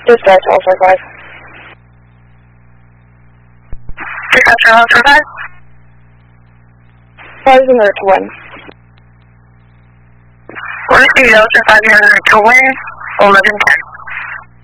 Dispatch, also 5. Dispatch, also 5. 5 is in there to win. What is the Delta 5 to win? 1110.